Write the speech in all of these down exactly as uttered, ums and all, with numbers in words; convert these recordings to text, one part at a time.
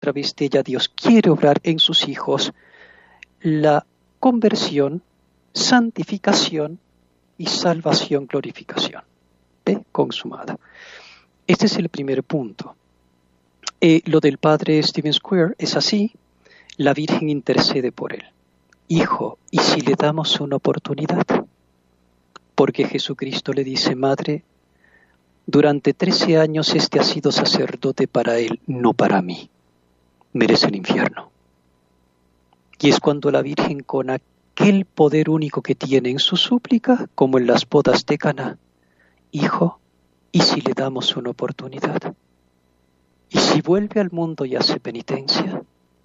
través de ella Dios quiere obrar en sus hijos la conversión, santificación y salvación, glorificación. ¿Ve? Consumada. Este es el primer punto. Eh, lo del padre Stephen Square es así. La Virgen intercede por él. Hijo, ¿y si le damos una oportunidad? Porque Jesucristo le dice, madre, durante trece años este ha sido sacerdote para él, no para mí. Merece el infierno. Y es cuando la Virgen, con aquel poder único que tiene en su súplica, como en las bodas de Caná, hijo, ¿y si le damos una oportunidad? ¿Y si vuelve al mundo y hace penitencia?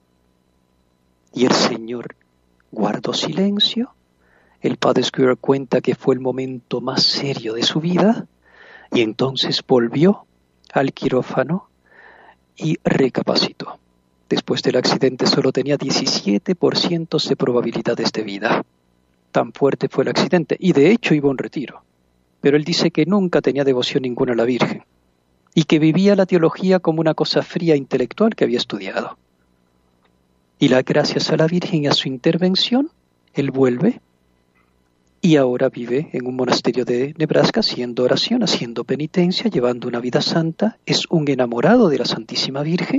Y el Señor guardó silencio. El padre Square cuenta que fue el momento más serio de su vida, y entonces volvió al quirófano y recapacitó. Después del accidente solo tenía diecisiete por ciento de probabilidades de vida. Tan fuerte fue el accidente, y de hecho iba a un retiro. Pero él dice que nunca tenía devoción ninguna a la Virgen, y que vivía la teología como una cosa fría e intelectual que había estudiado. Y la, gracias a la Virgen y a su intervención, él vuelve y ahora vive en un monasterio de Nebraska haciendo oración, haciendo penitencia, llevando una vida santa. Es un enamorado de la Santísima Virgen,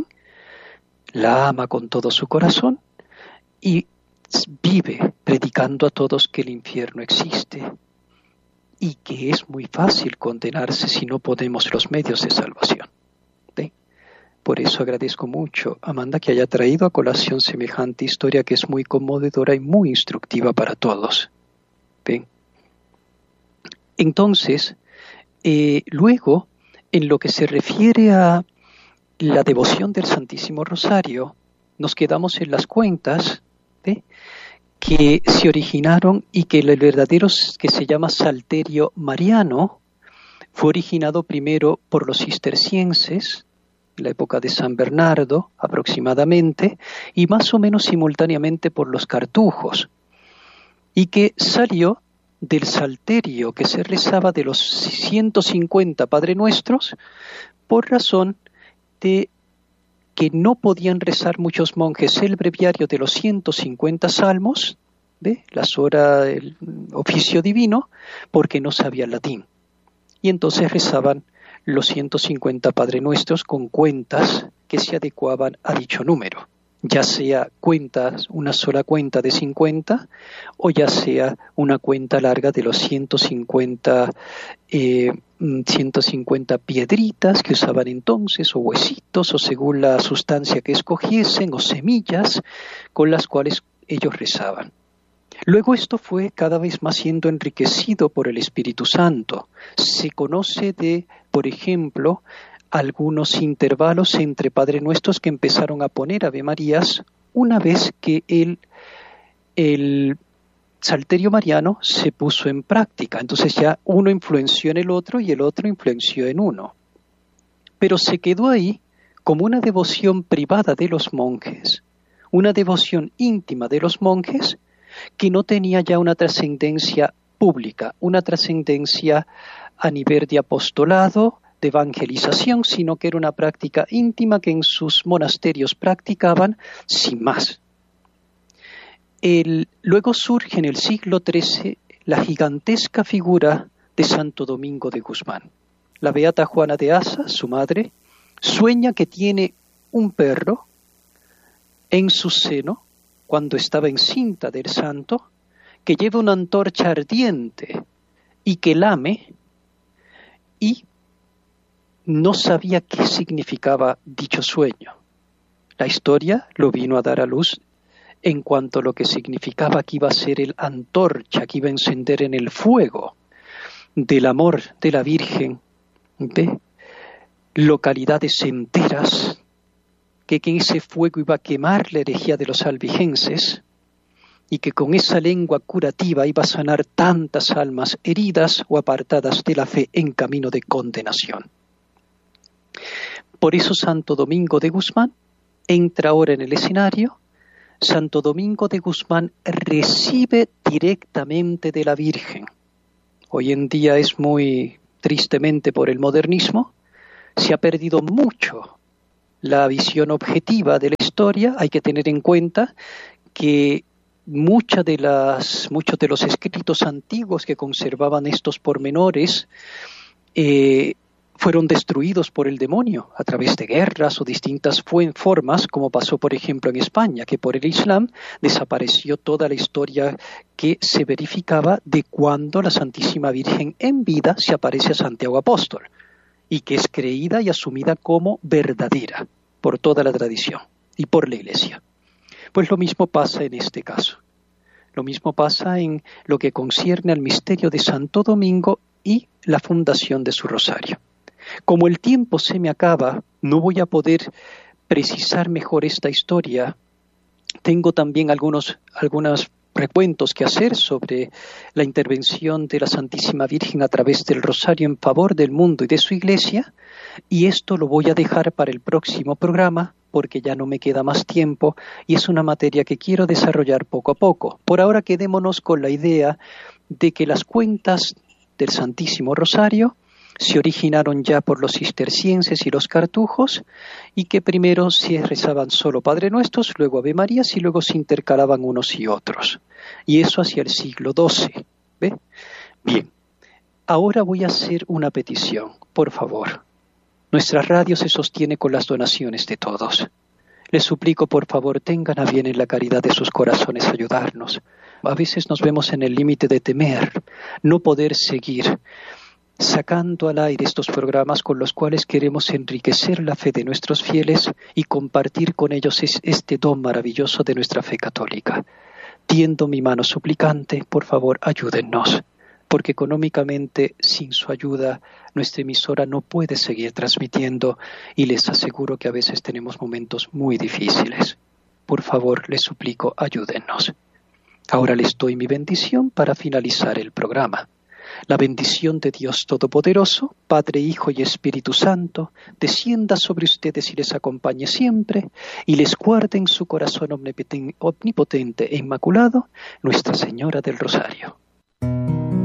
la ama con todo su corazón y vive predicando a todos que el infierno existe y que es muy fácil condenarse si no ponemos los medios de salvación. ¿Sí? Por eso agradezco mucho a Amanda que haya traído a colación semejante historia que es muy conmovedora y muy instructiva para todos. ¿Sí? Entonces, eh, luego, en lo que se refiere a la devoción del Santísimo Rosario, nos quedamos en las cuentas, ¿sí?, que se originaron y que el verdadero, que se llama Salterio Mariano, fue originado primero por los cistercienses, en la época de San Bernardo aproximadamente, y más o menos simultáneamente por los cartujos, y que salió del salterio que se rezaba de los ciento cincuenta Padre Nuestros, por razón de que no podían rezar muchos monjes el breviario de los ciento cincuenta salmos, ¿ve?, las horas del oficio divino, porque no sabían latín. Y entonces rezaban los ciento cincuenta Padre Nuestros con cuentas que se adecuaban a dicho número, ya sea cuentas, una sola cuenta de cincuenta, o ya sea una cuenta larga de los ciento cincuenta, eh, ciento cincuenta piedritas que usaban entonces, o huesitos, o según la sustancia que escogiesen, o semillas con las cuales ellos rezaban. Luego esto fue cada vez más siendo enriquecido por el Espíritu Santo. Se conoce de, por ejemplo, algunos intervalos entre Padre Nuestros que empezaron a poner Ave Marías una vez que el, el Salterio Mariano se puso en práctica. Entonces ya uno influenció en el otro y el otro influenció en uno. Pero se quedó ahí como una devoción privada de los monjes, una devoción íntima de los monjes que no tenía ya una trascendencia pública, una trascendencia a nivel de apostolado, de evangelización, sino que era una práctica íntima que en sus monasterios practicaban sin más. El, luego surge en el siglo trece la gigantesca figura de Santo Domingo de Guzmán. La beata Juana de Asa, su madre, sueña que tiene un perro en su seno cuando estaba encinta del santo, que lleva una antorcha ardiente y que lame, y no sabía qué significaba dicho sueño. La historia lo vino a dar a luz en cuanto a lo que significaba que iba a ser el antorcha que iba a encender en el fuego del amor de la Virgen de localidades enteras, que en ese fuego iba a quemar la herejía de los albigenses y que con esa lengua curativa iba a sanar tantas almas heridas o apartadas de la fe en camino de condenación. Por eso Santo Domingo de Guzmán entra ahora en el escenario. Santo Domingo de Guzmán recibe directamente de la Virgen. Hoy en día es muy tristemente por el modernismo, se ha perdido mucho la visión objetiva de la historia, hay que tener en cuenta que muchas de las, muchos de los escritos antiguos que conservaban estos pormenores eh, fueron destruidos por el demonio a través de guerras o distintas formas, como pasó por ejemplo en España, que por el Islam desapareció toda la historia que se verificaba de cuando la Santísima Virgen en vida se aparece a Santiago Apóstol, y que es creída y asumida como verdadera por toda la tradición y por la Iglesia. Pues lo mismo pasa en este caso. Lo mismo pasa en lo que concierne al misterio de Santo Domingo y la fundación de su rosario. Como el tiempo se me acaba, no voy a poder precisar mejor esta historia. Tengo también algunos, algunos recuentos que hacer sobre la intervención de la Santísima Virgen a través del rosario en favor del mundo y de su Iglesia, y esto lo voy a dejar para el próximo programa, porque ya no me queda más tiempo y es una materia que quiero desarrollar poco a poco. Por ahora quedémonos con la idea de que las cuentas del Santísimo Rosario se originaron ya por los cistercienses y los cartujos, y que primero se rezaban solo Padre Nuestros, luego Ave Marías y luego se intercalaban unos y otros. Y eso hacia el siglo doce. ¿Ve? Bien, ahora voy a hacer una petición, por favor. Nuestra radio se sostiene con las donaciones de todos. Les suplico, por favor, tengan a bien en la caridad de sus corazones ayudarnos. A veces nos vemos en el límite de temer, no poder seguir sacando al aire estos programas con los cuales queremos enriquecer la fe de nuestros fieles y compartir con ellos este don maravilloso de nuestra fe católica. Tiendo mi mano suplicante, por favor, ayúdennos, porque económicamente, sin su ayuda, nuestra emisora no puede seguir transmitiendo y les aseguro que a veces tenemos momentos muy difíciles. Por favor, les suplico, ayúdennos. Ahora les doy mi bendición para finalizar el programa. La bendición de Dios Todopoderoso, Padre, Hijo y Espíritu Santo, descienda sobre ustedes y les acompañe siempre, y les guarde en su corazón omnipotente e inmaculado, Nuestra Señora del Rosario.